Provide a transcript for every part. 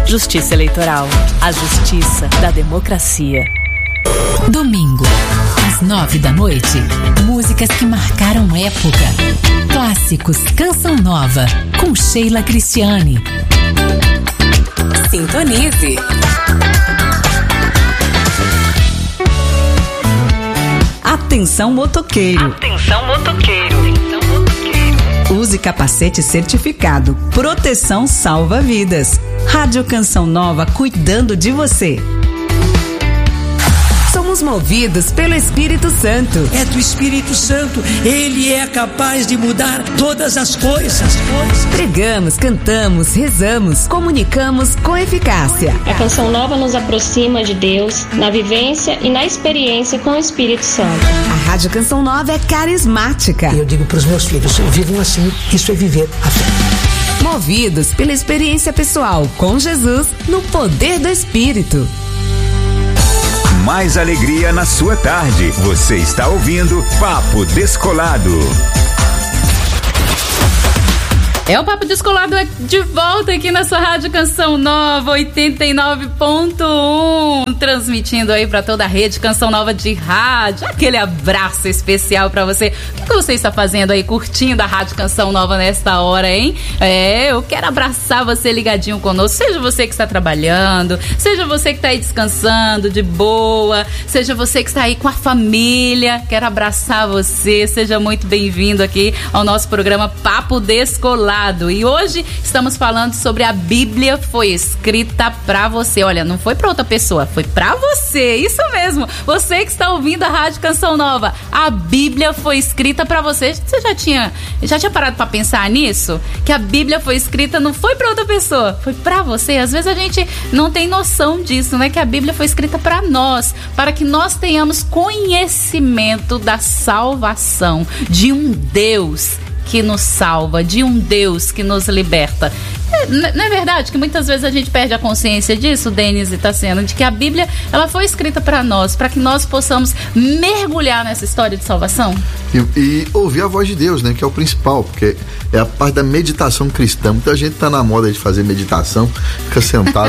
Justiça Eleitoral. A justiça da democracia. Domingo, às 21h, músicas que marcaram época. Clássicos Canção Nova, com Sheila Cristiane. Sintonize. Atenção motoqueiro. Atenção motoqueiro. Use capacete certificado. Proteção salva vidas. Rádio Canção Nova, cuidando de você. Somos movidos pelo Espírito Santo. É do Espírito Santo. Ele é capaz de mudar todas as coisas. Pregamos, cantamos, rezamos, comunicamos com eficácia. A Canção Nova nos aproxima de Deus na vivência e na experiência com o Espírito Santo. A Rádio Canção Nova é carismática. Eu digo para os meus filhos, vivam assim, isso é viver a fé. Movidos pela experiência pessoal com Jesus no poder do Espírito. Mais alegria na sua tarde. Você está ouvindo Papo Descolado. O Papo Descolado é de volta aqui na sua Rádio Canção Nova 89.1, transmitindo aí para toda a rede Canção Nova de rádio. Aquele abraço especial para você. O que você está fazendo aí, curtindo a Rádio Canção Nova nesta hora, hein? Eu quero abraçar você ligadinho conosco, seja você que está trabalhando, seja você que está aí descansando de boa, seja você que está aí com a família. Quero abraçar você, seja muito bem-vindo aqui ao nosso programa Papo Descolado. E hoje estamos falando sobre a Bíblia foi escrita pra você. Olha, não foi pra outra pessoa, foi pra você. Isso mesmo, você que está ouvindo a Rádio Canção Nova. A Bíblia foi escrita pra você. Você já tinha parado pra pensar nisso? Que a Bíblia foi escrita, não foi pra outra pessoa, foi pra você. Às vezes a gente não tem noção disso, né? Que a Bíblia foi escrita pra nós, para que nós tenhamos conhecimento da salvação de um Deus que nos salva, de um Deus que nos liberta. Não é verdade que muitas vezes a gente perde a consciência disso, Denis e Tassiana, de que a Bíblia ela foi escrita para nós, para que nós possamos mergulhar nessa história de salvação? E ouvir a voz de Deus, né? Que é o principal, porque é a parte da meditação cristã. Muita gente tá na moda de fazer meditação, fica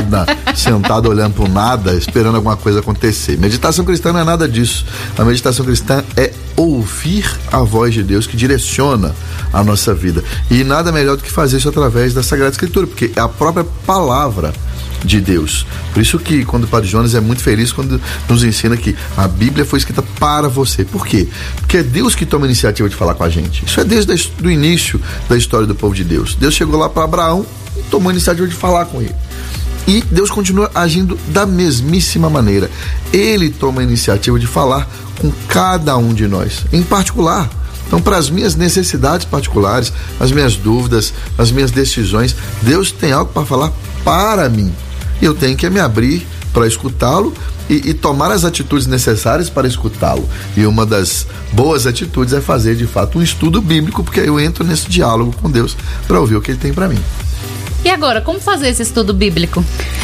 sentado olhando pro nada, esperando alguma coisa acontecer. Meditação cristã não é nada disso. A meditação cristã é ouvir a voz de Deus que direciona a nossa vida. E nada melhor do que fazer isso através da Sagrada Escritura, porque é a própria palavra de Deus. Por isso que quando o Padre Jonas é muito feliz quando nos ensina que a Bíblia foi escrita para você. Por quê? Porque é Deus que toma a iniciativa de falar com a gente. Isso é desde o início da história do povo de Deus. Deus chegou lá para Abraão e tomou a iniciativa de falar com ele. E Deus continua agindo da mesmíssima maneira. Ele toma a iniciativa de falar com cada um de nós, em particular. Então, para as minhas necessidades particulares, as minhas dúvidas, as minhas decisões, Deus tem algo para falar para mim. E eu tenho que me abrir para escutá-lo e tomar as atitudes necessárias para escutá-lo. E uma das boas atitudes é fazer, de fato, um estudo bíblico, porque eu entro nesse diálogo com Deus para ouvir o que ele tem para mim. E agora, como fazer esse estudo bíblico?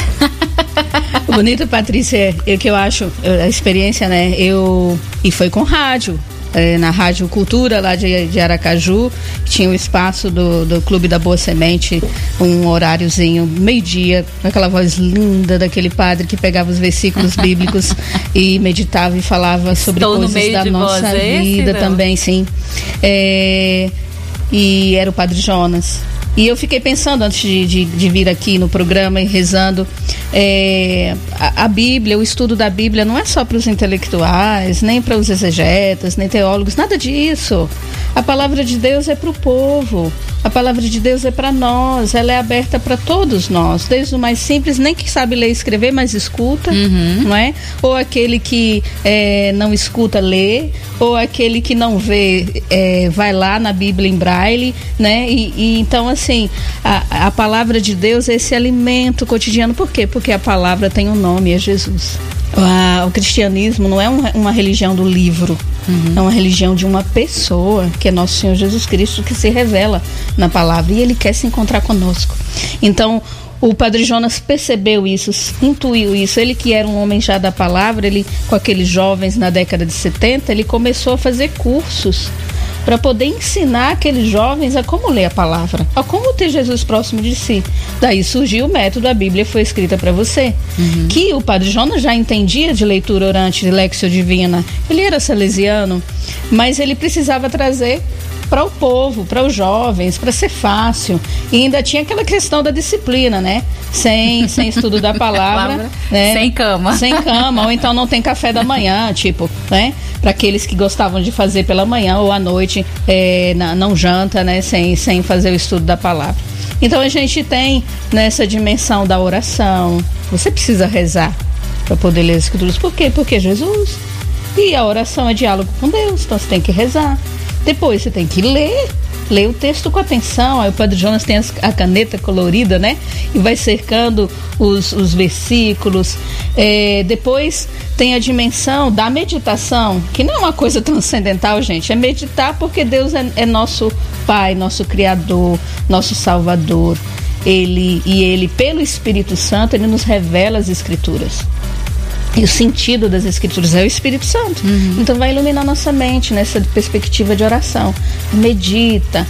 O bonito, Patrícia, é que eu acho, a experiência, né? E foi com rádio. Na Rádio Cultura lá de Aracaju, tinha um espaço do Clube da Boa Semente, um horáriozinho, meio-dia, com aquela voz linda daquele padre que pegava os versículos bíblicos e meditava e falava sobre coisas da nossa vida também, sim. E era o Padre Jonas. E eu fiquei pensando antes de vir aqui no programa e rezando, a Bíblia, o estudo da Bíblia não é só para os intelectuais, nem para os exegetas, nem teólogos, nada disso. A palavra de Deus é para o povo, a palavra de Deus é para nós, ela é aberta para todos nós, desde o mais simples, nem que sabe ler e escrever, mas escuta, não é? Ou aquele que não escuta, lê, ou aquele que não vê, vai lá na Bíblia em braille, né? E então, assim, a palavra de Deus é esse alimento cotidiano. Por quê? Porque a palavra tem um nome, é Jesus. O cristianismo não é uma religião do livro, é uma religião de uma pessoa, que é nosso Senhor Jesus Cristo, que se revela na palavra, e ele quer se encontrar conosco. Então, o Padre Jonas percebeu isso, intuiu isso. Ele, que era um homem já da palavra, ele, com aqueles jovens na década de 70, ele começou a fazer cursos para poder ensinar aqueles jovens a como ler a palavra, a como ter Jesus próximo de si. Daí surgiu o método A Bíblia Foi Escrita para Você, que o Padre Jonas já entendia de leitura orante, de Lexio Divina. Ele era salesiano, mas ele precisava trazer para o povo, para os jovens, para ser fácil. E ainda tinha aquela questão da disciplina, né? Sem estudo da palavra, né? Sem cama. Sem cama, ou então não tem café da manhã, tipo, né? Para aqueles que gostavam de fazer pela manhã ou à noite, não janta, né? Sem fazer o estudo da palavra. Então a gente tem nessa dimensão da oração. Você precisa rezar para poder ler as Escrituras. Por quê? Porque Jesus. E a oração é diálogo com Deus, então você tem que rezar. Depois você tem que ler o texto com atenção. Aí o Padre Jonas tem a caneta colorida, né? E vai cercando os versículos. Depois tem a dimensão da meditação, que não é uma coisa transcendental, gente. É meditar porque Deus é nosso Pai, nosso Criador, nosso Salvador. Ele, pelo Espírito Santo, ele nos revela as Escrituras. E o sentido das Escrituras é o Espírito Santo. Então vai iluminar nossa mente nessa perspectiva de oração. Medita,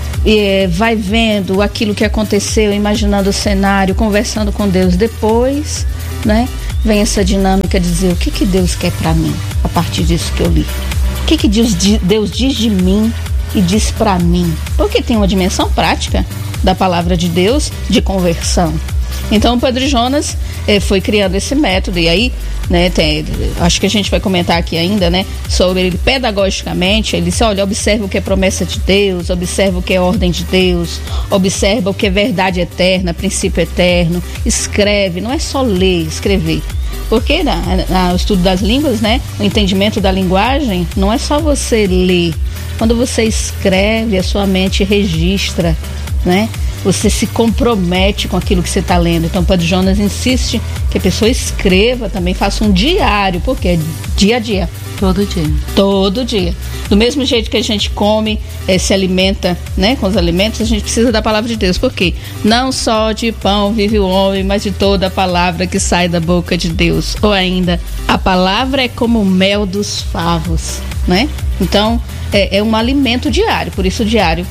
vai vendo aquilo que aconteceu, imaginando o cenário, conversando com Deus. Depois, né, vem essa dinâmica de dizer o que Deus quer para mim a partir disso que eu li. O que Deus diz de mim e diz para mim. Porque tem uma dimensão prática da palavra de Deus de conversão. Então o Padre Jonas foi criando esse método, e aí, né, acho que a gente vai comentar aqui ainda, né, sobre ele pedagogicamente. Ele disse: olha, observa o que é promessa de Deus, observa o que é ordem de Deus, observa o que é verdade eterna, princípio eterno, escreve, não é só ler, escrever. Porque no estudo das línguas, né, o entendimento da linguagem, não é só você ler. Quando você escreve, a sua mente registra, né? Você se compromete com aquilo que você está lendo. Então o Padre Jonas insiste que a pessoa escreva também, faça um diário, porque é dia a dia. Todo dia. Todo dia. Do mesmo jeito que a gente come, se alimenta, né, com os alimentos, a gente precisa da palavra de Deus. Por quê? Não só de pão vive o homem, mas de toda a palavra que sai da boca de Deus. Ou ainda, a palavra é como o mel dos favos, né? Então, é um alimento diário. Por isso o diário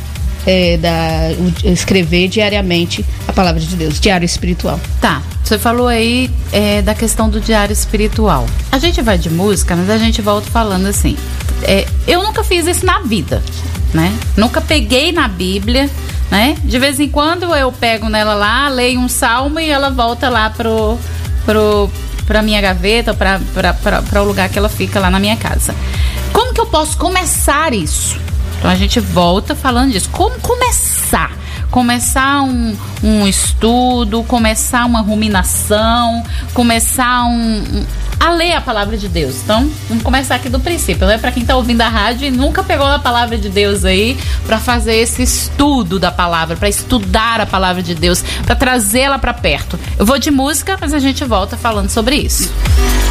escrever diariamente a palavra de Deus, diário espiritual. Tá, você falou aí da questão do diário espiritual. A gente vai de música, mas a gente volta falando assim, eu nunca fiz isso na vida, né? Nunca peguei na Bíblia, né? De vez em quando eu pego nela lá, leio um salmo e ela volta lá pra minha gaveta, para o lugar que ela fica lá na minha casa. Como que eu posso começar isso? Então a gente volta falando disso. Como começar? Começar um estudo, começar uma ruminação, começar a ler a palavra de Deus. Então, vamos começar aqui do princípio, né? Para quem está ouvindo a rádio e nunca pegou a palavra de Deus aí, para fazer esse estudo da palavra, para estudar a palavra de Deus, para trazê-la para perto. Eu vou de música, mas a gente volta falando sobre isso.